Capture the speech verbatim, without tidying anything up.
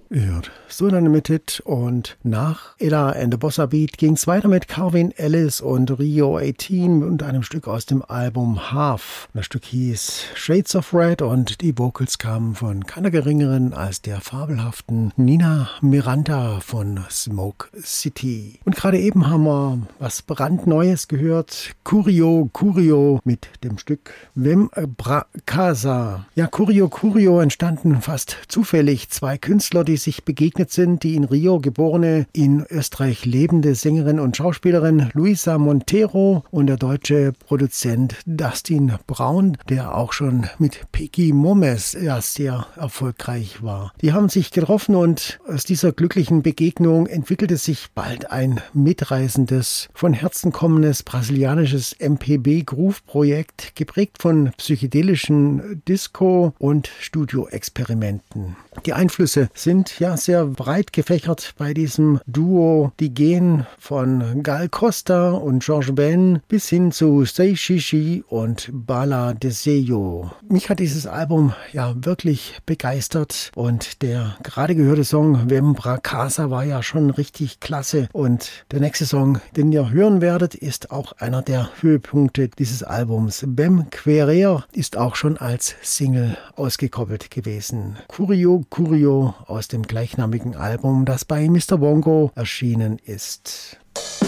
Ihr hört Soul Unlimited und nach Ella and the Bossa Beat ging es weiter mit Calvin Ellis und Rio achtzehn und einem Stück aus dem Album Half. Das Stück hieß Shades of Red und die Vocals kamen von keiner geringeren als der fabelhaften Nina Miranda von Smoke City. Und gerade eben haben wir was brandneues gehört. Curio Curio mit dem Stück Vem Bra Casa. Ja, Curio Curio entstanden fast zufällig zwei Künstler, die sich begegnet sind. Die in Rio geborene, in Österreich lebende Sängerin und Schauspielerin Luisa Montero und der deutsche Produzent Dustin Braun, der auch schon mit Peggy Momes ja sehr erfolgreich war. Die haben sich getroffen und aus dieser glücklichen Begegnung entwickelte sich bald ein mitreißendes, von Herzen kommendes brasilianisches M P B-Groove-Projekt, geprägt von psychedelischen Disco- und Studio-Experimenten. Die Einflüsse sind ja sehr breit gefächert bei diesem Duo. Die gehen von Gal Costa und George Ben bis hin zu Sei Shishi und Bala Desejo. Mich hat dieses Album ja wirklich begeistert und der gerade gehörte Song Vem Bra Casa war ja schon richtig klasse. Und der nächste Song, den ihr hören werdet, ist auch einer der Höhepunkte dieses Albums. Bem Querer ist auch schon als Single ausgekoppelt gewesen. Curio Curio aus dem gleichnamigen Album, das bei Mister Bongo erschienen ist.